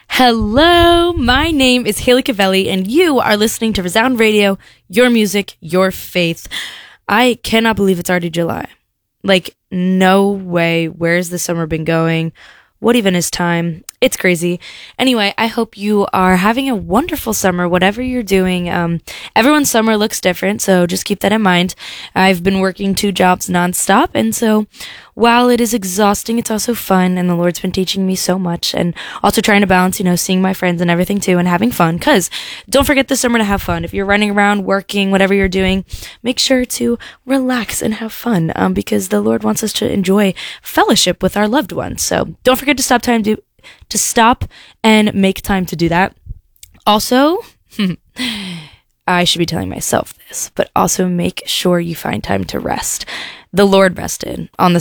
Hello, my name is Haley Cavelli, and you are listening to Resound Radio, your music, your faith. I cannot believe it's already July. Like, no way. Where's the summer been going? What even is time? It's crazy. Anyway, I hope you are having a wonderful summer, whatever you're doing. Everyone's summer looks different, so just keep that in mind. I've been working 2 jobs nonstop, and so while it is exhausting, it's also fun, and the Lord's been teaching me so much, and also trying to balance, seeing my friends and everything too, and having fun, because don't forget this summer to have fun. If you're running around, working, whatever you're doing, make sure to relax and have fun, because the Lord wants us to enjoy fellowship with our loved ones. So don't forget to stop and make time to do that. Also, I should be telling myself this, but also make sure you find time to rest. The Lord rested on the